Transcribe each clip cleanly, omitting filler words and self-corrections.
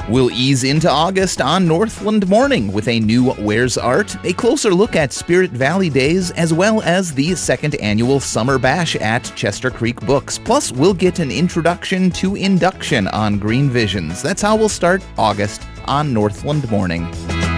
We'll ease into August on Northland Morning with a new Where's Art, a closer look at Spirit Valley Days, as well as the second annual Summer Bash at Chester Creek Books. Plus, we'll get an introduction to induction on Green Visions. That's how we'll start August on Northland Morning.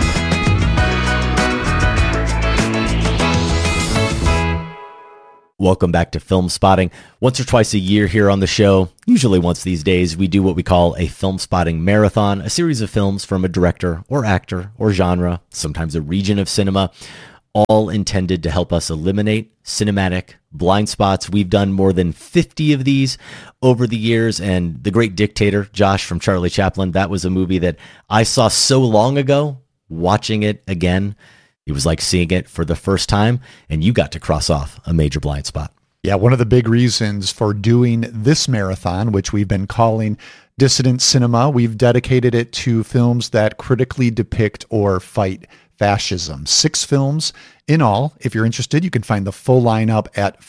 Welcome back to Film Spotting. Once or twice a year here on the show, usually once these days, we do what we call a Film Spotting Marathon, a series of films from a director or actor or genre, sometimes a region of cinema, all intended to help us eliminate cinematic blind spots. We've done more than 50 of these over the years, and The Great Dictator, Josh, from Charlie Chaplin, that was a movie that I saw so long ago. Watching it again, it was like seeing it for the first time, and you got to cross off a major blind spot. Yeah, one of the big reasons for doing this marathon, which we've been calling Dissident Cinema, we've dedicated it to films that critically depict or fight fascism. 6 films in all. If you're interested, you can find the full lineup at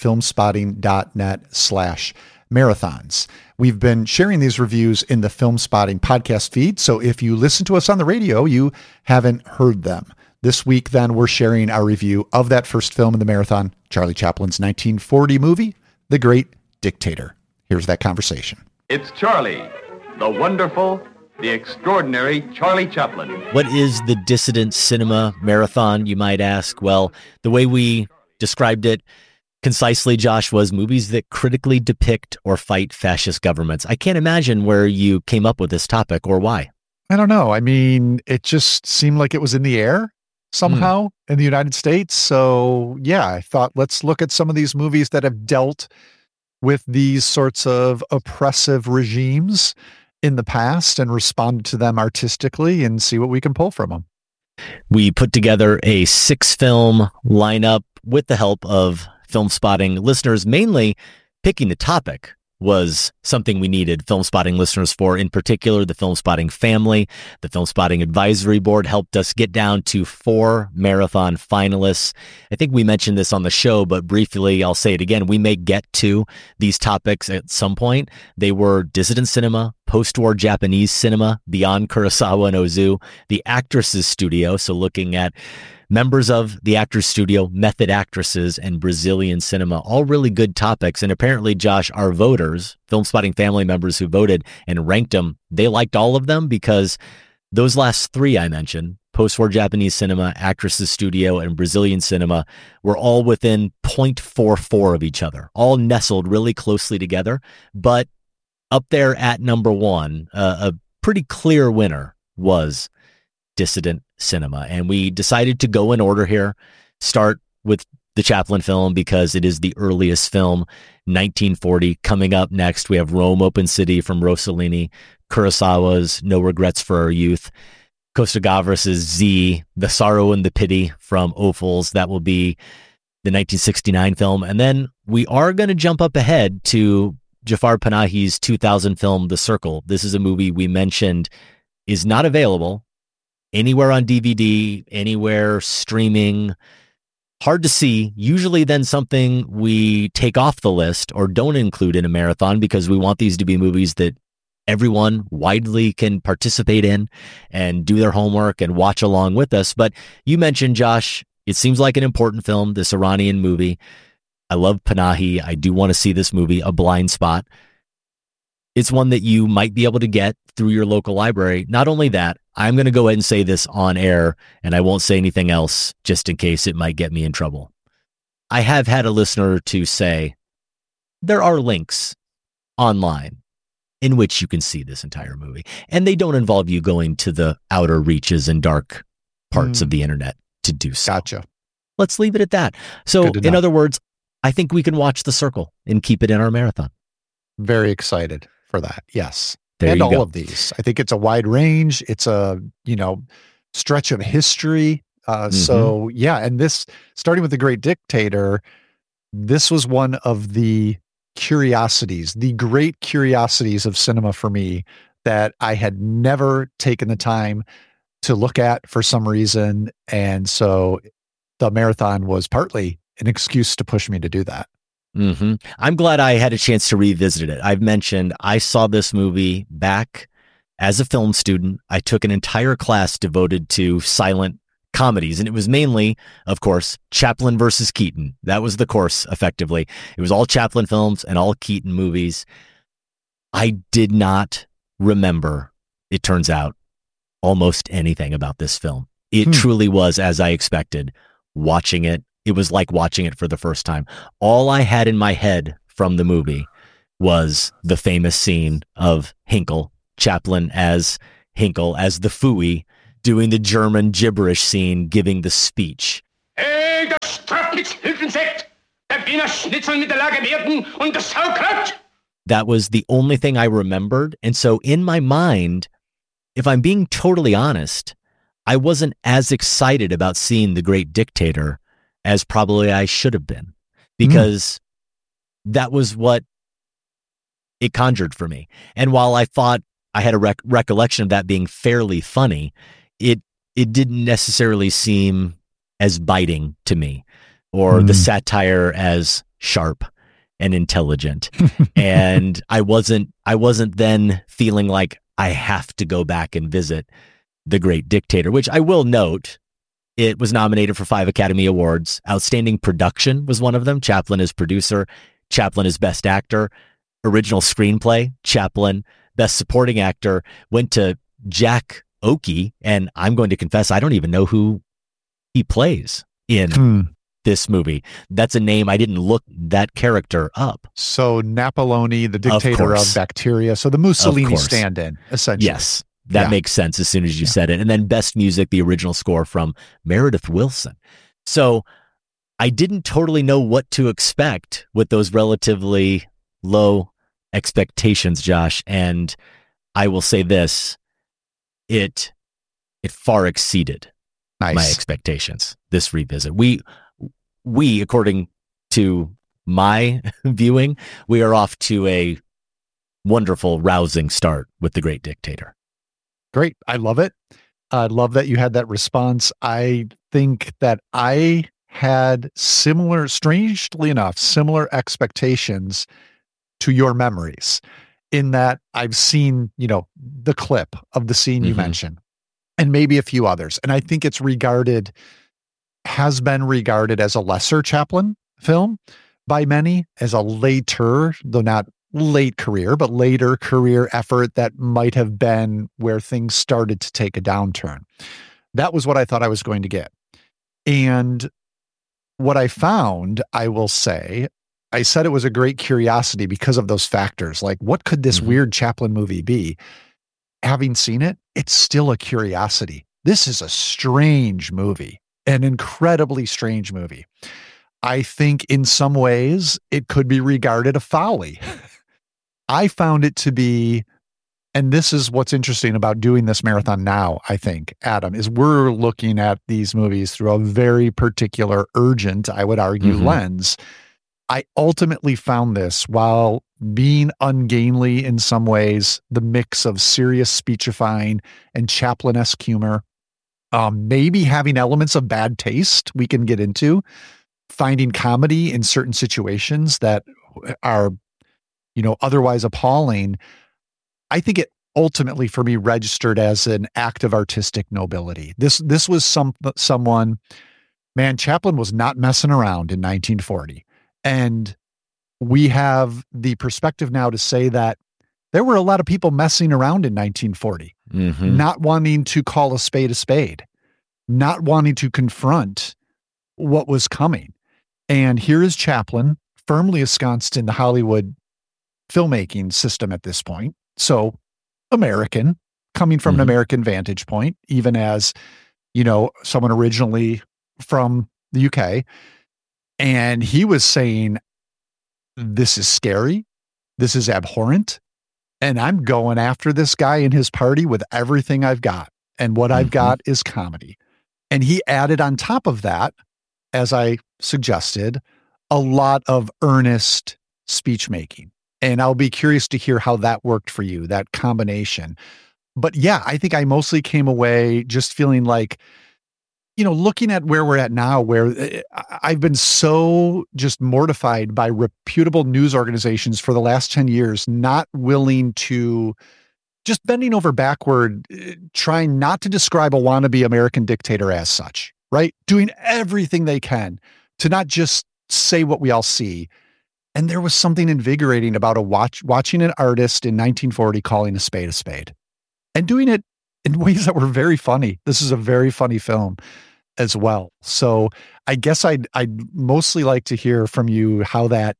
filmspotting.net/marathons. We've been sharing these reviews in the Film Spotting podcast feed, so if you listen to us on the radio, you haven't heard them. This week, then, we're sharing our review of that first film in the marathon, Charlie Chaplin's 1940 movie, The Great Dictator. Here's that conversation. It's Charlie, the wonderful, the extraordinary Charlie Chaplin. What is the Dissident Cinema Marathon, you might ask? Well, the way we described it concisely, Josh, was movies that critically depict or fight fascist governments. I can't imagine where you came up with this topic or why. I don't know. I mean, it just seemed like it was in the air somehow in the United States. So yeah, I thought, let's look at some of these movies that have dealt with these sorts of oppressive regimes in the past and responded to them artistically and see what we can pull from them. We put together a 6-film lineup with the help of Film Spotting listeners. Mainly picking the topic was something we needed Film Spotting listeners for. In particular, the Film Spotting family, the Film Spotting Advisory Board helped us get down to 4 marathon finalists. I think we mentioned this on the show, but briefly, I'll say it again. We may get to these topics at some point. They were dissident cinema, post-war Japanese cinema, beyond Kurosawa and Ozu, the Actresses Studio, so looking at members of the Actors Studio, method actresses, and Brazilian cinema, all really good topics. And apparently, Josh, our voters, Film Spotting family members who voted and ranked them, they liked all of them because those last 3 I mentioned, post-war Japanese cinema, Actresses Studio, and Brazilian cinema, were all within 0.44 of each other, all nestled really closely together. But up there at number 1, a pretty clear winner was Dissident Cinema. And we decided to go in order here, start with the Chaplin film because it is the earliest film, 1940. Coming up next, we have Rome Open City from Rossellini, Kurosawa's No Regrets for Our Youth, Costa Gavras' Z, The Sorrow and the Pity from Ophuls. That will be the 1969 film. And then we are going to jump up ahead to Jafar Panahi's 2000 film, The Circle. This is a movie we mentioned is not available anywhere on DVD, anywhere streaming, hard to see. Usually then something we take off the list or don't include in a marathon because we want these to be movies that everyone widely can participate in and do their homework and watch along with us. But you mentioned, Josh, it seems like an important film, this Iranian movie. I love Panahi. I do want to see this movie, A Blind Spot. It's one that you might be able to get through your local library. Not only that, I'm going to go ahead and say this on air, and I won't say anything else just in case it might get me in trouble. I have had a listener to say there are links online in which you can see this entire movie, and they don't involve you going to the outer reaches and dark parts of the internet to do so. Gotcha. Let's leave it at that. So, in other words, I think we can watch The Circle and keep it in our marathon. Very excited for that. Yes. There and you all go. of these. I think it's a wide range. It's a, stretch of history. So yeah. And this, starting with The Great Dictator, this was one of the curiosities, the great curiosities of cinema for me that I had never taken the time to look at for some reason. And so the marathon was partly an excuse to push me to do that. I'm glad I had a chance to revisit it. I've mentioned I saw this movie back as a film student, I took an entire class devoted to silent comedies. And it was mainly, of course, Chaplin versus Keaton. That was the course, effectively. It was all Chaplin films and all Keaton movies. I did not remember, it turns out, almost anything about this film. It truly was as I expected. Watching it, it was like watching it for the first time. All I had in my head from the movie was the famous scene of Hinkle, Chaplin as Hinkle, as the Fooey, doing the German gibberish scene, giving the speech. Hey, das Strafnichtshilfensekt, der Wiener Schnitzel mit der Lage werden und das Sauerkraut. That was the only thing I remembered. And so in my mind, if I'm being totally honest, I wasn't as excited about seeing The Great Dictator as probably I should have been, because that was what it conjured for me. And while I thought I had a recollection of that being fairly funny, it didn't necessarily seem as biting to me, or the satire as sharp and intelligent. And I wasn't then feeling like I have to go back and visit The Great Dictator, which I will note, it was nominated for 5 Academy Awards. Outstanding Production was one of them. Chaplin as producer, Chaplin as best actor, original screenplay, Chaplin, best supporting actor, went to Jack Oakey. And I'm going to confess, I don't even know who he plays in this movie. That's a name I didn't look that character up. So Napoloni, the dictator of bacteria. So the Mussolini stand-in, essentially. Yes, that makes sense as soon as you said it. And then best music, the original score from Meredith Willson. So I didn't totally know what to expect with those relatively low expectations, Josh. And I will say this, it far exceeded my expectations, this revisit. We, according to my viewing, we are off to a wonderful, rousing start with The Great Dictator. Great. I love it. I love that you had that response. I think that I had strangely enough, similar expectations to your memories, in that I've seen, the clip of the scene you mentioned, and maybe a few others. And I think has been regarded as a lesser Chaplin film by many, as a later, though not late career, but later career effort that might have been where things started to take a downturn. That was what I thought I was going to get. And what I found, I will say, I said it was a great curiosity because of those factors. Like, what could this weird Chaplin movie be? Having seen it, it's still a curiosity. This is a strange movie, an incredibly strange movie. I think in some ways it could be regarded a folly. I found it to be, and this is what's interesting about doing this marathon now, I think, Adam, is we're looking at these movies through a very particular, urgent, I would argue, lens. I ultimately found this, while being ungainly in some ways, the mix of serious speechifying and Chaplin-esque humor, maybe having elements of bad taste we can get into, finding comedy in certain situations that are, otherwise appalling. I think it ultimately, for me, registered as an act of artistic nobility. This was someone, man, Chaplin was not messing around in 1940. And we have the perspective now to say that there were a lot of people messing around in 1940, not wanting to call a spade, not wanting to confront what was coming. And here is Chaplin, firmly ensconced in the Hollywood filmmaking system at this point. So American, coming from an American vantage point, even as, someone originally from the UK. And he was saying, this is scary. This is abhorrent. And I'm going after this guy and his party with everything I've got. And what I've got is comedy. And he added on top of that, as I suggested, a lot of earnest speech making. And I'll be curious to hear how that worked for you, that combination. But yeah, I think I mostly came away just feeling like, looking at where we're at now, where I've been so just mortified by reputable news organizations for the last 10 years, not willing to just bending over backward, trying not to describe a wannabe American dictator as such, right? Doing everything they can to not just say what we all see. And there was something invigorating about watching an artist in 1940 calling a spade and doing it in ways that were very funny. This is a very funny film as well. So I guess I'd mostly like to hear from you how that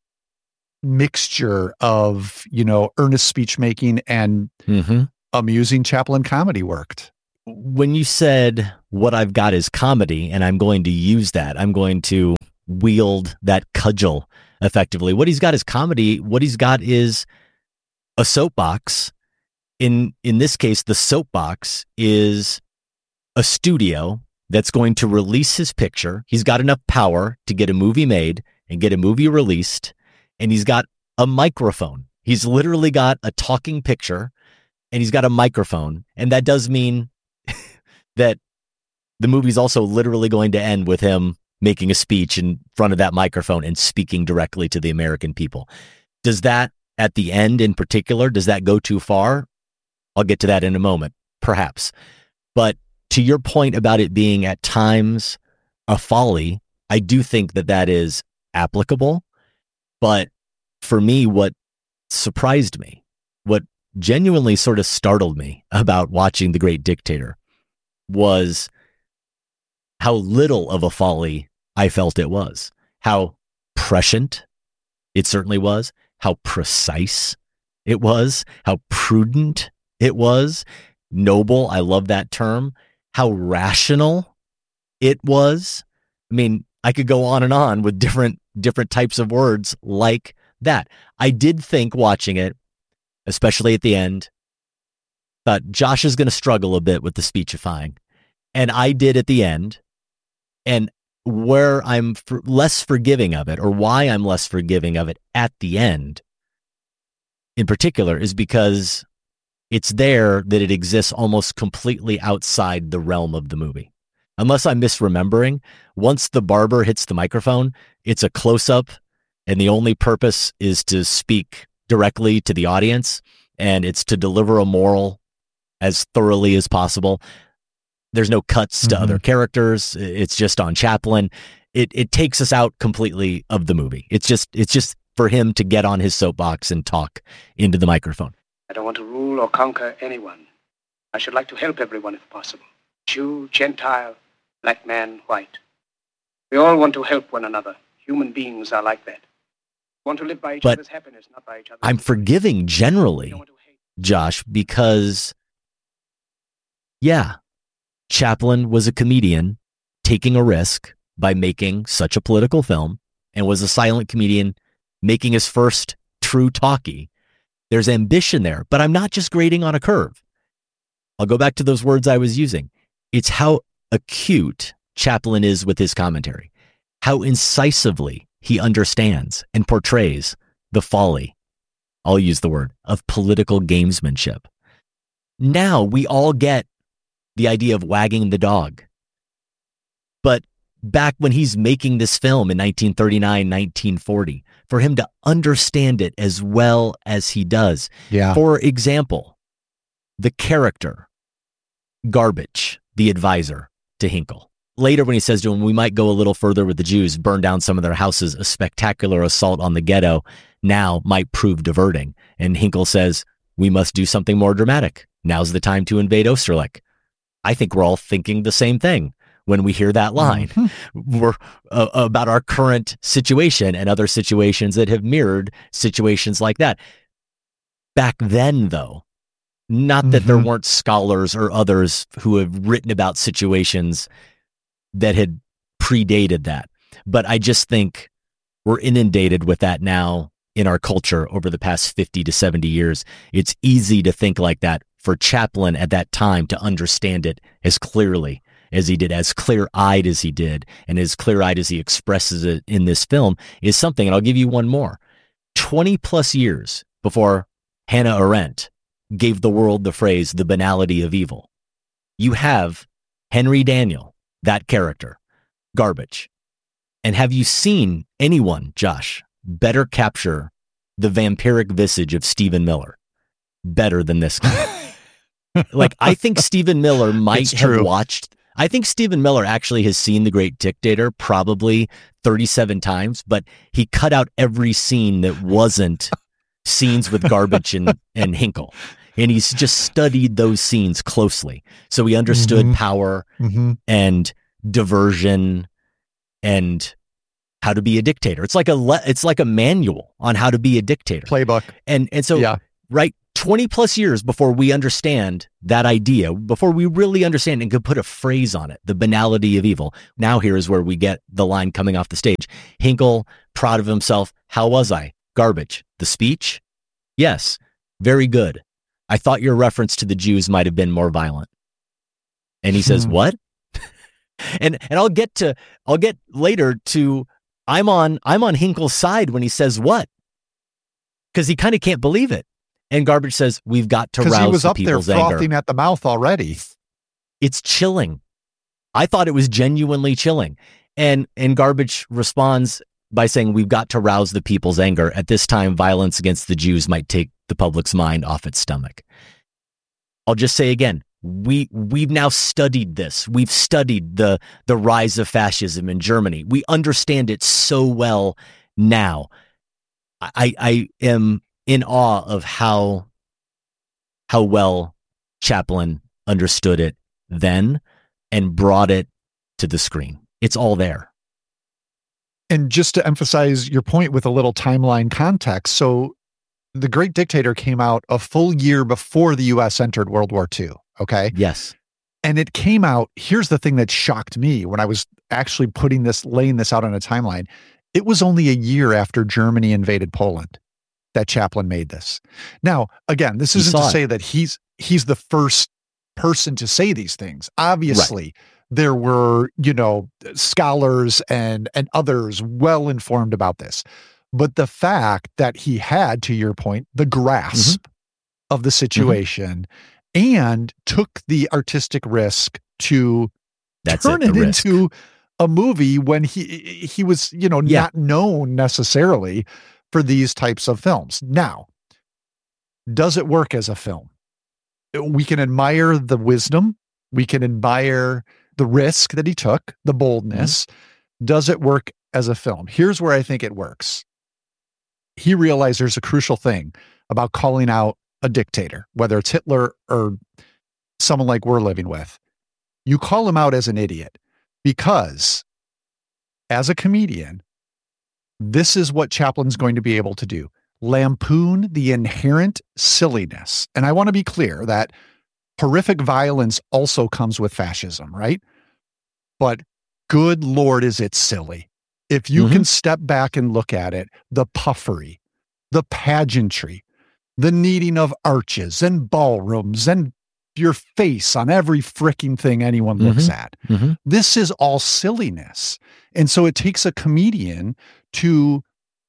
mixture of, earnest speech making and amusing Chaplin comedy worked. When you said what I've got is comedy, and I'm going to use that, I'm going to wield that cudgel effectively. What he's got is comedy. What he's got is a soapbox. In this case, the soapbox is a studio that's going to release his picture. He's got enough power to get a movie made and get a movie released. And he's got a microphone. He's literally got a talking picture and he's got a microphone. And that does mean that the movie's also literally going to end with him making a speech in front of that microphone and speaking directly to the American people. Does that, at the end in particular, does that go too far? I'll get to that in a moment, perhaps. But to your point about it being at times a folly, I do think that is applicable. But for me, what surprised me, what genuinely sort of startled me about watching The Great Dictator was how little of a folly I felt it was, how prescient it certainly was, how precise it was, how prudent it was, noble, I love that term, how rational it was. I mean, I could go on and on with different types of words like that. I did think watching it, especially at the end, thought Josh is going to struggle a bit with the speechifying. And I did at the end. And where I'm less forgiving of it, or why I'm less forgiving of it at the end in particular, is because it's there that it exists almost completely outside the realm of the movie. Unless I'm misremembering, once the barber hits the microphone, it's a close-up, and the only purpose is to speak directly to the audience, and it's to deliver a moral as thoroughly as possible. There's no cuts to other characters. It's just on Chaplin. It takes us out completely of the movie. It's just for him to get on his soapbox and talk into the microphone. I don't want to rule or conquer anyone. I should like to help everyone if possible. Jew, Gentile, black man, white. We all want to help one another. Human beings are like that. We want to live by each other's happiness, not by each other's. I'm forgiving generally, Josh, because, yeah, Chaplin was a comedian taking a risk by making such a political film, and was a silent comedian making his first true talkie. There's ambition there, but I'm not just grading on a curve. I'll go back to those words I was using. It's how acute Chaplin is with his commentary, how incisively he understands and portrays the folly, I'll use the word, of political gamesmanship. Now we all get the idea of wagging the dog. But back when he's making this film in 1939, 1940, for him to understand it as well as he does. Yeah. For example, the character, Garbage, the advisor to Hinkle. Later when he says to him, we might go a little further with the Jews, burn down some of their houses, a spectacular assault on the ghetto now might prove diverting. And Hinkle says, we must do something more dramatic. Now's the time to invade Osterlich. I think we're all thinking the same thing when we hear that line. We're about our current situation and other situations that have mirrored situations like that. Back then, though, not that there weren't scholars or others who have written about situations that had predated that, but I just think we're inundated with that now in our culture over the past 50 to 70 years. It's easy to think like that. For Chaplin at that time to understand it as clearly as he did, as clear-eyed as he did, and as clear-eyed as he expresses it in this film is something, and I'll give you one more. 20 plus years before Hannah Arendt gave the world the phrase, the banality of evil, you have Henry Daniell, that character, Garbage. And have you seen anyone, Josh, better capture the vampiric visage of Stephen Miller better than this guy? Like, I think Stephen Miller might It's have true. watched. I think Stephen Miller actually has seen The Great Dictator probably 37 times, but he cut out every scene that wasn't scenes with Garbage and Hinkle. And he's just studied those scenes closely. So he understood Mhm. power Mm-hmm. and diversion and how to be a dictator. It's like a manual on how to be a dictator. Playbook. And so, Yeah. right, 20 plus years before we understand that idea, before we really understand and could put a phrase on it, the banality of evil. Now here is where we get the line coming off the stage. Hinkle, proud of himself. How was I? Garbage. The speech? Yes. Very good. I thought your reference to the Jews might have been more violent. And he says, what? And I'll get later to I'm on Hinkle's side when he says what? Because he kind of can't believe it. And Garbage says, we've got to rouse Because he was the up there people's anger. frothing at the mouth already. It's chilling. I thought it was genuinely chilling. And Garbage responds by saying, we've got to rouse the people's anger. At this time, violence against the Jews might take the public's mind off its stomach. I'll just say again, we've now studied this. We've studied the rise of fascism in Germany. We understand it so well now. I am in awe of how well Chaplin understood it then and brought it to the screen. It's all there. And just to emphasize your point with a little timeline context, so The Great Dictator came out a full year before the U.S. entered World War II, okay? Yes. And it came out, here's the thing that shocked me when I was actually laying this out on a timeline. It was only a year after Germany invaded Poland that Chaplin made this. Now, again, this isn't to say that he's the first person to say these things. Obviously, there were, scholars and others well informed about this. But the fact that he had, to your point, the grasp of the situation and took the artistic risk to turn it into a movie when he was, not known necessarily for these types of films. Now, does it work as a film? We can admire the wisdom. We can admire the risk that he took, the boldness. Does it work as a film? Here's where I think it works. He realized there's a crucial thing about calling out a dictator, whether it's Hitler or someone like we're living with. You call him out as an idiot because as a comedian, this is what Chaplin's going to be able to do. Lampoon the inherent silliness. And I want to be clear that horrific violence also comes with fascism, right? But good Lord, is it silly. If you can step back and look at it, the puffery, the pageantry, the needing of arches and ballrooms and your face on every freaking thing anyone looks at. This is all silliness. And so it takes a comedian to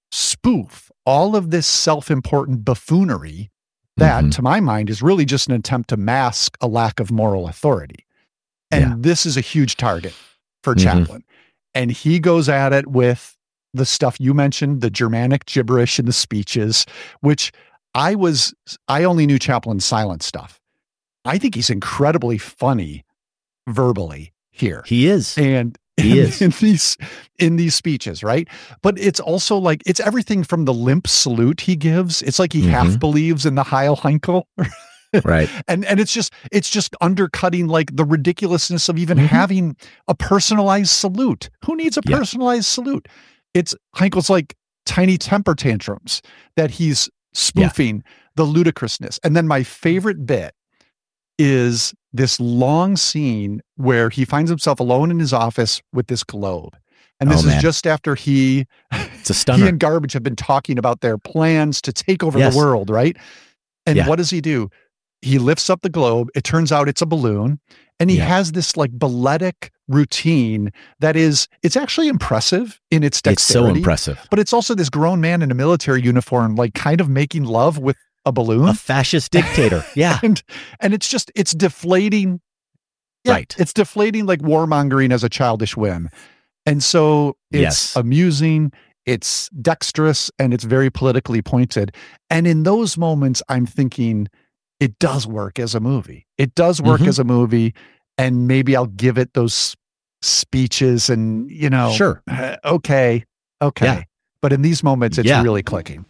spoof all of this self-important buffoonery that, to my mind, is really just an attempt to mask a lack of moral authority. And this is a huge target for Chaplin. And he goes at it with the stuff you mentioned, the Germanic gibberish in the speeches, which I only knew Chaplin's silent stuff. I think he's incredibly funny verbally here. He is. And he is in these speeches, right? But it's also like, it's everything from the limp salute he gives. It's like he half believes in the Heil Heinkel. Right. And it's just undercutting like the ridiculousness of even having a personalized salute. Who needs a personalized salute? It's Heinkel's like tiny temper tantrums that he's spoofing the ludicrousness. And then my favorite bit is this long scene where he finds himself alone in his office with this globe. And this is just after it's a stunner. He and Garbage have been talking about their plans to take over the world, right? And what does he do? He lifts up the globe. It turns out it's a balloon. And he has this like balletic routine that it's actually impressive in its dexterity. It's so impressive. But it's also this grown man in a military uniform, like kind of making love with a balloon. A fascist dictator. Yeah. and it's deflating. Yeah, right. It's deflating like warmongering as a childish whim. And so it's amusing, it's dexterous, and it's very politically pointed. And in those moments, I'm thinking, it does work as a movie. It does work as a movie, and maybe I'll give it those speeches and, Sure. Okay. Yeah. But in these moments, it's really clicking.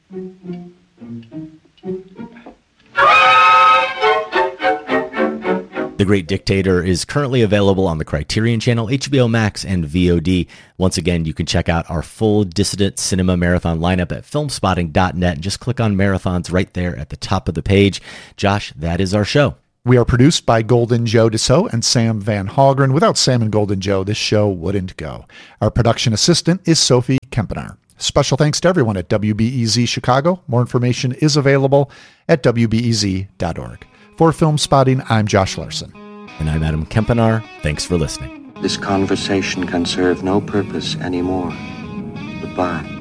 The Great Dictator is currently available on the Criterion Channel, HBO Max, and VOD. Once again, you can check out our full Dissident Cinema Marathon lineup at filmspotting.net and just click on marathons right there at the top of the page. Josh, that is our show. We are produced by Golden Joe Dassault and Sam Van Hallgren. Without Sam and Golden Joe, this show wouldn't go. Our production assistant is Sophie Kempenaar. Special thanks to everyone at WBEZ Chicago. More information is available at WBEZ.org. For Film Spotting, I'm Josh Larson. And I'm Adam Kempenaar. Thanks for listening. This conversation can serve no purpose anymore. Goodbye.